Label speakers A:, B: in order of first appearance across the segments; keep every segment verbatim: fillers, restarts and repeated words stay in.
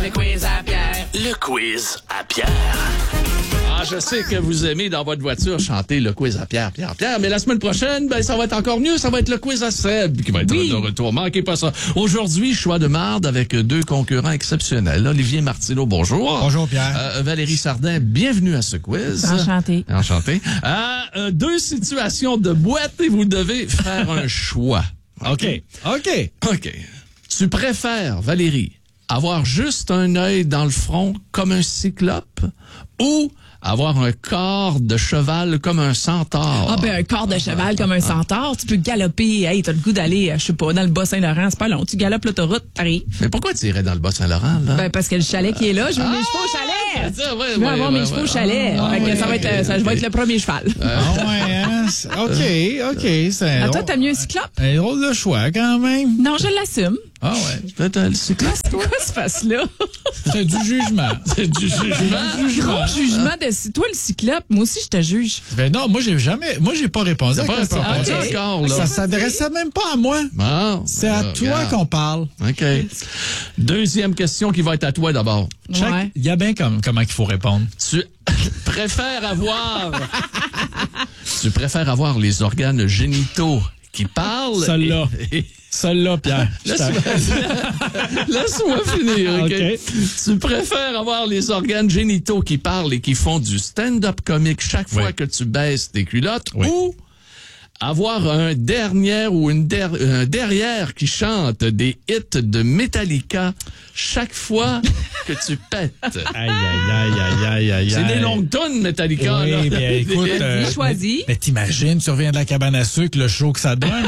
A: Le quiz à Pierre.
B: Le quiz à Pierre.
C: Ah, je sais que vous aimez dans votre voiture chanter le quiz à Pierre, Pierre, Pierre, mais la semaine prochaine, ben, ça va être encore mieux. Ça va être le quiz à Seb qui va être
A: Oui.
C: de retour. Manquez pas ça. Aujourd'hui, choix de marde avec deux concurrents exceptionnels. Olivier Martineau, bonjour.
D: Bonjour, Pierre.
C: Euh, Valérie Sardin, bienvenue à ce quiz.
A: Enchanté.
C: Enchanté. Euh, euh, deux situations de boîte et vous devez faire un choix.
D: OK. OK.
C: OK. Tu préfères, Valérie, avoir juste un œil dans le front comme un cyclope ou avoir un corps de cheval comme un centaure?
A: Ah ben un corps de cheval comme un centaure, tu peux galoper, hey, t'as le goût d'aller, je sais pas, dans le Bas-Saint-Laurent, c'est pas long, tu galopes l'autoroute, t'arrives.
C: Mais pourquoi tu irais dans le Bas-Saint-Laurent, là?
A: Ben parce que le chalet qui est là, je veux mes chevaux au chalet.
C: c'est ça, ouais,
A: Je veux
C: ouais,
A: avoir
C: ouais,
A: mes chevaux
C: ouais.
A: au chalet.
C: Ah,
A: Fait que
C: ouais,
A: ça va être,
C: ok,
A: ça, je vais
C: ok.
A: être le premier cheval.
D: Ah ouais, hein? C'est- OK, OK. C'est
A: Ah, toi,
D: drôle-
A: t'as mieux un cyclope?
D: un drôle de choix, quand même.
A: Non, je l'assume.
D: Ah ouais.
C: Peut-être un cyclope.
A: C'est quoi ce face-là?
D: C'est du jugement.
C: C'est du jugement.
A: Gros jugement de toi le cyclope, moi aussi je te juge.
D: Ben non, moi, j'ai jamais... Moi, j'ai pas répondu à
C: T'as
D: la
C: pas
D: question.
C: répondu
A: Ok.
C: encore, là.
D: Ça s'adressait même pas à moi.
C: Bon,
D: C'est à
C: ben,
D: toi
C: regarde.
D: qu'on parle.
C: OK. Deuxième question qui va être à toi d'abord.
D: Chaque-
A: Ouais.
D: Il y a bien comme, comment il faut répondre.
C: Tu préfères avoir... tu préfères avoir les organes génitaux qui parlent...
D: Celle-là.
C: et- et-
D: Celle-là, Pierre.
C: Laisse-moi laisse-moi finir, OK?
D: OK.
C: Tu préfères avoir les organes génitaux qui parlent et qui font du stand-up comique chaque fois
D: Oui.
C: que tu baisses tes culottes
D: Oui.
C: ou avoir un dernier ou une der- un derrière qui chante des hits de Metallica chaque fois que tu pètes?
D: Aïe, aïe, aïe, aïe, aïe, aïe.
C: C'est des
D: aïe.
C: longues tonnes Metallica, là.
D: Oui, bien, écoute, euh,
A: Il choisit.
D: Mais, mais t'imagines, tu reviens de la cabane à sucre, le show que ça donne.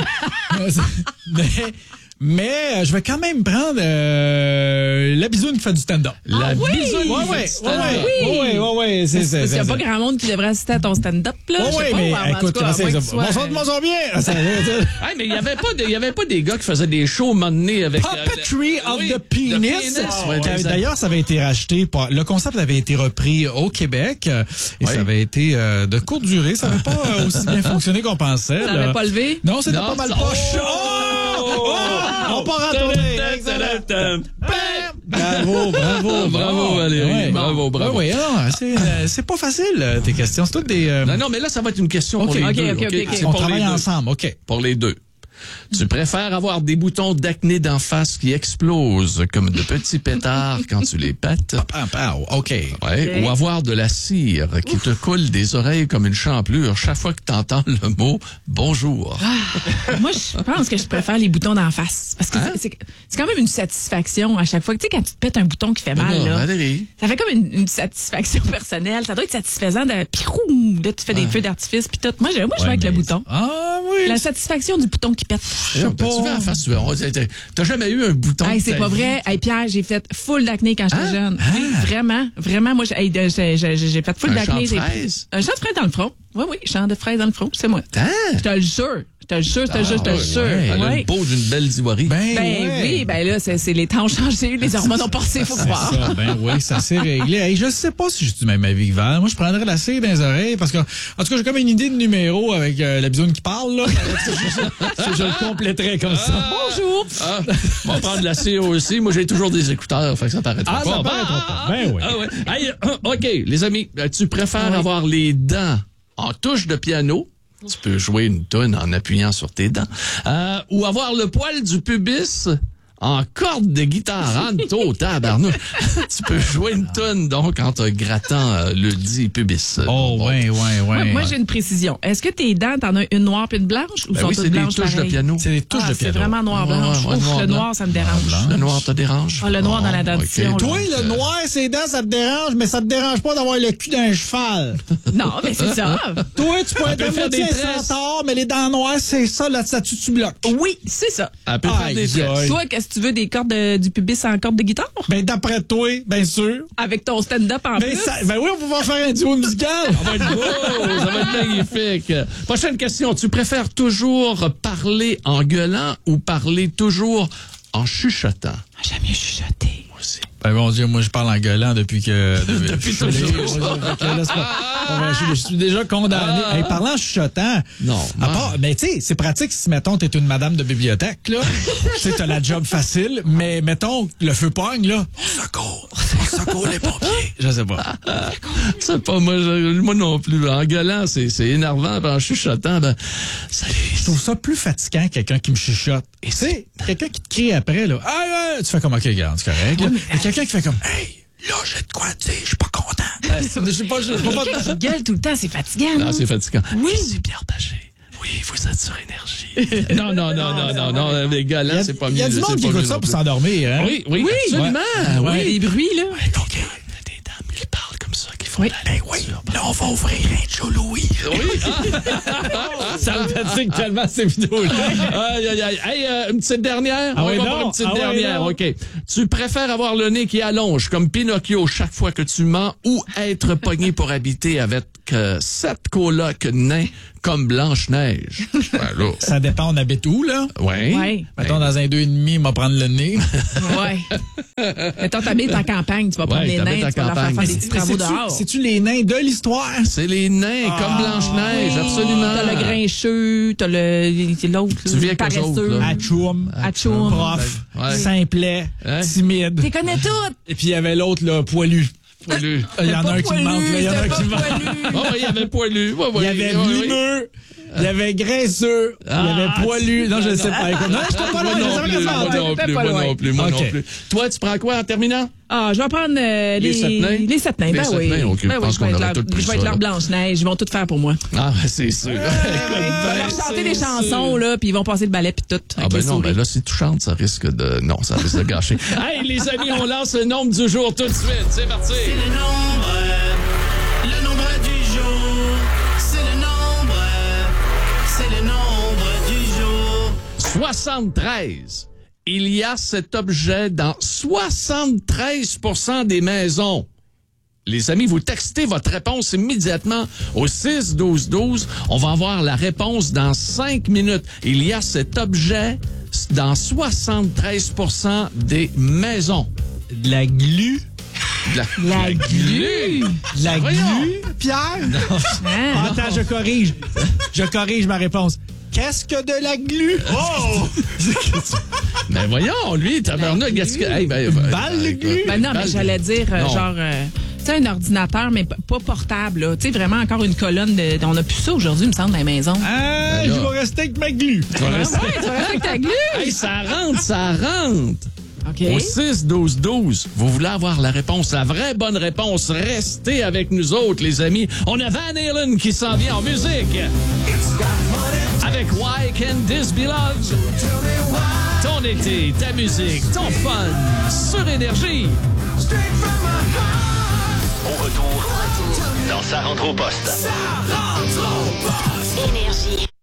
D: mais, mais euh, je vais quand même prendre euh, la bisoune qui fait du stand-up.
C: La
A: oui?
C: bisoune
D: Ouais,
C: qui
D: ouais,
C: fait du
D: ouais,
C: stand-up.
D: ouais, ouais, ouais, ouais, c'est ça.
A: Parce qu'il n'y a pas grand monde qui devrait assister à ton stand-up, là.
D: Ouais,
A: je sais
D: ouais,
A: pas,
D: mais
A: en tout
D: écoute,
A: cas,
D: comment
A: à
D: c'est
A: moins
D: ça?
A: que tu sois-
D: Bonsoir, bonsoir bien. Ça-
C: Hey, mais il y avait pas de, il y avait pas des gars qui faisaient des shows menés avec euh,
D: Puppetry
C: le-
D: of
C: oui,
D: the Penis.
C: ouais,
D: Qui avait-
C: des-
D: D'ailleurs, ça avait été racheté. Par, le concept avait été repris au Québec euh, et
C: Ouais.
D: ça avait été euh, de courte durée. Ça n'avait pas euh, aussi bien fonctionné qu'on pensait.
A: Ça
D: là.
A: n'avait pas levé?
D: Non, c'était
C: Non,
D: pas mal
C: ça-
D: poche.
C: Oh!
D: Oh! Oh! On part en tournée. Excellent. Bravo, bravo,
C: Bravo, Valérie. Bravo, bravo.
D: Oui, oui, non, c'est, euh, c'est pas facile, euh, tes questions. C'est toutes des... euh,
C: Non, non, mais là, ça va être une question
D: OK.
C: pour les
A: OK,
C: deux.
A: OK, OK, OK.
C: C'est
D: on
C: pour les
D: travaille
C: deux.
D: ensemble, OK.
C: Pour les deux. Tu préfères avoir des boutons d'acné d'en face qui explosent comme de petits pétards quand tu les pètes?
D: Ah, ah, OK.
C: Ouais.
A: Ok.
C: Ou avoir de la cire qui te coule des oreilles comme une champlure chaque fois que tu entends le mot bonjour.
A: Moi, je pense que je préfère les boutons d'en face. Parce que
C: Hein?
A: c'est, c'est- c'est quand même une satisfaction à chaque fois. Tu sais, quand tu te pètes un bouton qui fait mal,
C: Ah,
A: là,
C: Valérie.
A: ça fait comme une, une satisfaction personnelle. Ça doit être satisfaisant de pirou, là, tu fais des feux d'artifice puis tout. Moi, je, moi, je vais
D: Ouais,
A: avec le
D: mais-
A: bouton.
D: Ah, oui.
A: La satisfaction du bouton qui pète.
C: Je sais pas. Tu vas en face, tu vas- T'as jamais eu un bouton?
A: Hey,
C: de
A: c'est
C: ta
A: pas
C: vie?
A: vrai. Hey, Pierre, j'ai fait full d'acné quand j'étais
C: Hein?
A: jeune. Oui, vraiment, vraiment. Moi, j'ai, hey, de- j'ai, j'ai, j'ai fait full
C: Un
A: d'acné.
C: champ de
A: J'ai-
C: fraise?
A: Un champ de fraise dans le front. Oui, oui, champ de fraise dans le front, c'est moi.
C: Hein?
A: Je te le jure. Je te le jure, je te le jure, je te le
C: ouais,
A: jure.
C: ouais. Elle a
A: Ouais.
C: une peau d'une belle ivoirie.
D: Ben,
A: Ben
D: ouais.
A: oui, ben là, c'est, c'est les temps ont changé, les hormones ont passé, faut
D: C'est
A: croire.
D: ça, ben oui, ça s'est réglé. Hey, je sais pas si je suis du même avis que Val. Moi, je prendrais la cire dans les oreilles parce que, en tout cas, j'ai comme une idée de numéro avec euh, la bisoune qui parle, là. je, je le compléterais comme ça.
A: Bonjour.
C: Ah, on va prendre la cire aussi. Moi, j'ai toujours des écouteurs, fait que ça paraîtra
D: Ah,
C: pas.
D: ça paraîtra pas. Ben oui.
C: Ah ouais. Hey, euh, OK, les amis, euh, tu préfères avoir les dents en touche de piano? Tu peux jouer une toune en appuyant sur tes dents. Euh, ou avoir le poil du pubis en corde de guitare. Anto, tabarnouche. Tu peux jouer une toune, donc, en te grattant euh, le dit pubis.
D: Oh,
C: Bon,
D: ouais, ouais, ouais.
A: Moi, moi, j'ai une précision. Est-ce que tes dents, t'en as une noire puis une blanche ou
C: Ben
A: sont
C: oui,
A: toutes
C: c'est des
A: blanches
C: touches de
A: pareil?
C: piano.
D: C'est des touches
A: Ah,
D: de
A: c'est
D: piano.
A: vraiment noir-blanche.
C: Ouais, ouais,
A: Ouf,
C: noir,
A: le
C: blanc.
A: noir, ça me dérange.
D: blanc.
C: Le noir te dérange?
A: Ah, le noir dans la
C: Oh,
A: dentition,
C: ok.
A: là.
D: Toi, le noir, ses dents, ça te dérange, mais ça te dérange pas d'avoir le cul d'un cheval.
A: Non, mais c'est ça.
D: Toi, tu peux être
C: peut
D: à
C: faire
D: moitié
C: des tresses.
D: centaure, mais les dents noires, c'est ça, là-dessus, tu bloques.
A: Oui, c'est ça.
C: Elle peut faire
D: Aïe,
C: des tresses.
D: aïe.
A: Toi, qu'est-ce que tu veux, des cordes de- du pubis en corde de guitare?
D: Ben, d'après toi, bien sûr.
A: Avec ton stand-up en
D: Ben,
A: plus?
D: ça, ben oui, on va pouvoir faire un duo musical.
C: Ça va être beau, ça va être magnifique. Prochaine question. Tu préfères toujours parler en gueulant ou parler toujours en chuchotant?
A: J'aime mieux chuchoter.
C: Moi aussi.
D: Ben mon Dieu, moi je parle en gueulant depuis que depuis,
C: Depuis
D: je suis allé-
C: toujours.
D: moi, je- fait que là, c'est pas- on va- je, je suis déjà condamné.
C: Ah.
D: Hey, parlant en chuchotant.
C: Non,
D: À
C: moi-
D: part, ben tu sais, c'est pratique si mettons t'es une madame de bibliothèque là. Tu sais, t'as la job facile, mais mettons le feu pogne là. On secours, on secours les pompiers. Je sais pas.
C: C'est pas moi, je- moi non plus. En gueulant, c'est, c'est énervant. En chuchotant, ben, salut.
D: Je trouve ça plus fatigant que quelqu'un qui me chuchote. Et c'est quelqu'un qui te crie après là. Ah ouais, tu fais comme ok, regarde, c'est correct. là. Et quelqu'un qui fait comme hey, là j'ai de quoi dire, je suis pas content. Euh, c'est- Je sais pas, je sais pas.
A: Quelqu'un qui gueule tout le temps, c'est fatigant.
C: Non,
A: non?
C: c'est fatigant.
A: Oui.
C: C'est Pierre Pagé. Oui, vous êtes sur énergie. non, non, non, non, non, non, les gars,
D: Il y
C: là,
D: a,
C: c'est pas
D: il
C: mieux.
D: y a du
C: c'est
D: monde qui
C: pas
D: écoute
C: mieux
D: ça
C: non
D: pour
C: plus.
D: s'endormir, hein?
C: Oui, oui,
A: Oui.
C: absolument.
D: Ouais.
C: Oui.
A: Les bruits, là.
C: Donc, il y a des dames qui parlent comme ça, qui font
A: Oui.
C: la lecture. Là, on va ouvrir un Joe Louis. Oui.
D: Ça me fatigue tellement ces vidéos-là.
C: Aïe, aïe, aïe. Hey, euh, une petite dernière?
D: Ah
C: on
D: ouais,
C: va
D: non.
C: pour une petite
D: Ah ouais,
C: dernière.
D: non.
C: OK. Tu préfères avoir le nez qui allonge comme Pinocchio chaque fois que tu mens ou être pogné pour habiter avec euh, sept colocs nains comme Blanche-Neige? Ben là.
D: Ça dépend, on habite où, là?
C: Ouais.
A: Ouais.
D: Mettons, dans un deux et demi, il va prendre le nez.
A: Ouais. Mettons, t'habites en campagne, tu vas prendre
C: Ouais,
A: les
C: t'habites
A: nains,
C: en
A: tu vas leur faire
C: campagne.
A: faire des
C: Mais
A: petits travaux
D: C'est-tu-
A: dehors.
D: C'est-tu les nains de l'histoire?
C: C'est les nains comme Blanche-Neige,
A: Oui.
C: absolument.
A: T'as le grincheux, t'as le l'autre,
C: Tu
A: le
C: vis avec eux autres,
A: paresseux.
C: là.
D: Atchoum,
A: Atchoum.
D: prof,
C: Ouais.
D: simplet,
C: Hein?
D: timide.
A: T'es connais toutes.
D: Et puis il y avait l'autre, là, poilu.
C: Poilu.
D: Il y en a
A: Pas
D: un qui me manque, là. Il y en a un
A: poilu,
D: qui me
A: c'était
D: manque.
A: pas poilu.
C: Oh, oui, il y avait poilu. Ouais,
D: Il
C: ouais,
D: y avait
C: ouais, ouais.
D: limeux, il y avait graisseux, il y
C: Ah,
D: avait poilu. Non, je ne sais pas. Écoute, non, je t'ai pas
C: Moi
D: loin, je
C: non
D: savais
C: plus,
D: que ça
C: moi
D: mentait.
C: non
A: T'es
C: plus,
A: pas
C: moi
A: loin.
C: non plus, moi
D: Ok.
C: non plus. Toi, tu prends quoi en terminant?
A: Ah, je vais prendre euh,
C: Les
A: les,
C: sept nains?
A: les sept nains.
C: Les
A: Ben
C: sept
A: oui.
C: nains, ok, je
A: Ben oui,
C: pense
A: je vais
C: qu'on
A: être
C: aurait
A: leur-
C: tous pris
A: je vais être
C: ça,
A: leur
C: là.
A: Blanche-Neige. Ils vont tout faire pour moi.
C: Ah, ben, c'est sûr.
A: Ils vont leur chanter des chansons, là, puis ils vont passer le balai puis tout.
C: Ah
A: avec
C: ben
A: les
C: non,
A: souris.
C: ben là, si tu chantes, ça risque de... Non, ça risque de gâcher. Hey, les amis, on lance le nombre du jour tout de suite. C'est parti.
B: C'est le nombre, le nombre du jour. C'est le nombre, c'est le nombre du jour.
C: soixante-treize. Il y a cet objet dans soixante-treize pour cent des maisons. Les amis, vous textez votre réponse immédiatement au six douze douze. On va avoir la réponse dans cinq minutes. Il y a cet objet dans soixante-treize pour cent des maisons.
D: De la glu.
C: De La,
A: La glu.
D: De la
C: Voyons.
D: glu, Pierre?
A: Hein?
D: Attends, je corrige. Je corrige ma réponse. Qu'est-ce que de la glu? Oh!
C: Mais voyons, lui, tabarnak, qu'est-ce que... Hey, ben, ben,
D: balle de glu?
A: Ben non, mais
C: Balle-
A: j'allais dire, euh,
C: Non.
A: genre, euh, tu sais, un ordinateur, mais p- pas portable, là. Tu sais, vraiment encore une colonne de. On a plus ça aujourd'hui, il me semble, dans la maison.
D: Ah,
C: Ben là.
D: je vais rester avec ma glu.
C: Tu vas rester-
A: Ouais, tu vas rester avec ta glu.
C: Hey, ça rentre, ça rentre.
A: OK.
C: Au six douze douze, vous voulez avoir la réponse, la vraie bonne réponse, restez avec nous autres, les amis. On a Van Halen qui s'en vient en musique. Avec Why Can This Be Love? Ton été, ta musique, ton fun, sur Énergie.
E: Au retour, dans Sa rentre au poste.
B: Ça rentre au poste.
F: Énergie.